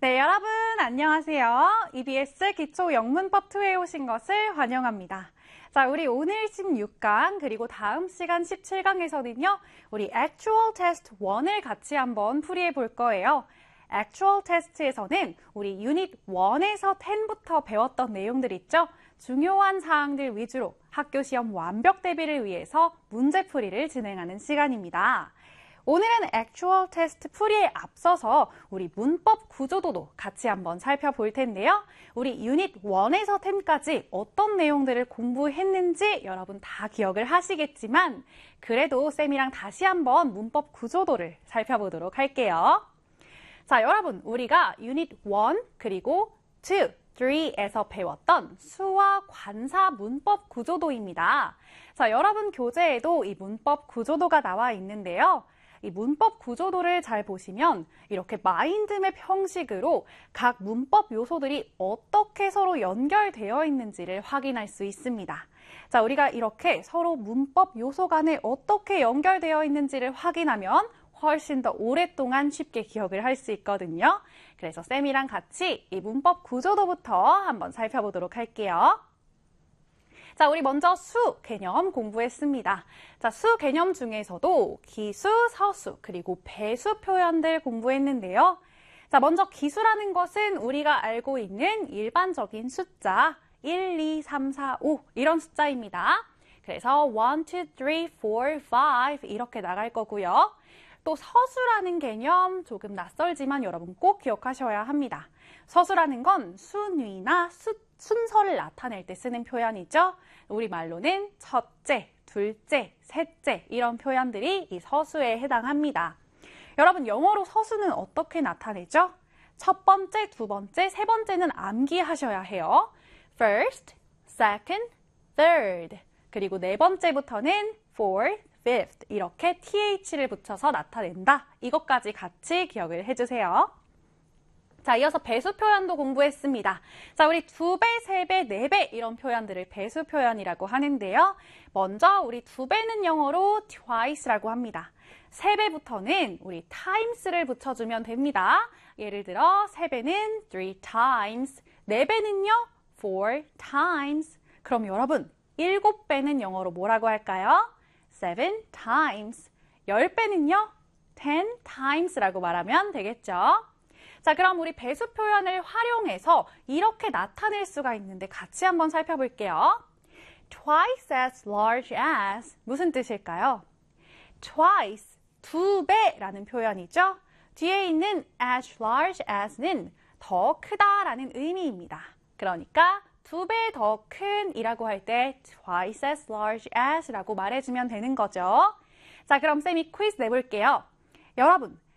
네, 여러분 안녕하세요. EBS 기초 영문법 2에 오신 것을 환영합니다. 자, 우리 오늘 16강 그리고 다음 시간 17강에서는요. 우리 Actual Test 1을 같이 한번 풀이해 볼 거예요. Actual Test에서는 우리 유닛 1에서 10부터 배웠던 내용들 있죠? 중요한 사항들 위주로 학교 시험 완벽 대비를 위해서 문제풀이를 진행하는 시간입니다. 오늘은 Actual Test 풀이에 앞서서 우리 문법 구조도도 같이 한번 살펴볼 텐데요. 우리 유닛 1에서 10까지 어떤 내용들을 공부했는지 여러분 다 기억을 하시겠지만 그래도 쌤이랑 다시 한번 문법 구조도를 살펴보도록 할게요. 자, 여러분 우리가 유닛 1 그리고 2, 3에서 배웠던 수와 관사 문법 구조도입니다. 자, 여러분 교재에도 이 문법 구조도가 나와 있는데요. 이 문법 구조도를 잘 보시면 이렇게 마인드맵 형식으로 각 문법 요소들이 어떻게 서로 연결되어 있는지를 확인할 수 있습니다. 자, 우리가 이렇게 서로 문법 요소 간에 어떻게 연결되어 있는지를 확인하면 훨씬 더 오랫동안 쉽게 기억을 할 수 있거든요. 그래서 쌤이랑 같이 이 문법 구조도부터 한번 살펴보도록 할게요. 자, 우리 먼저 수 개념 공부했습니다. 자, 수 개념 중에서도 기수, 서수, 그리고 배수 표현들 공부했는데요. 자, 먼저 기수라는 것은 우리가 알고 있는 일반적인 숫자 1, 2, 3, 4, 5 이런 숫자입니다. 그래서 1, 2, 3, 4, 5 이렇게 나갈 거고요. 또 서수라는 개념 조금 낯설지만 여러분 꼭 기억하셔야 합니다. 서수라는 건 순위나 순서를 나타낼 때 쓰는 표현이죠. 우리말로는 첫째, 둘째, 셋째 이런 표현들이 이 서수에 해당합니다. 여러분 영어로 서수는 어떻게 나타내죠? 첫 번째, 두 번째, 세 번째는 암기하셔야 해요. First, second, third 그리고 네 번째부터는 fourth, fifth 이렇게 th를 붙여서 나타낸다. 이것까지 같이 기억을 해주세요. 자, 이어서 배수 표현도 공부했습니다. 자, 우리 2배, 3배, 4배 이런 표현들을 배수 표현이라고 하는데요. 먼저 우리 2배는 영어로 twice라고 합니다. 3배부터는 우리 times를 붙여주면 됩니다. 예를 들어 3배는 3 times, 4배는요 4 times. 그럼 여러분 7배는 영어로 뭐라고 할까요? 7 times. 10배는요 10 times라고 말하면 되겠죠. 자, 그럼 우리 배수 표현을 활용해서 이렇게 나타낼 수가 있는데 같이 한번 살펴볼게요. Twice as large as 무슨 뜻일까요? Twice, 2배라는 표현이죠. 뒤에 있는 as large as는 더 크다라는 의미입니다. 그러니까 2배 더 큰이라고 할 때 twice as large as라고 말해주면 되는 거죠. 자, 그럼 쌤이 퀴즈 내볼게요. 여러분,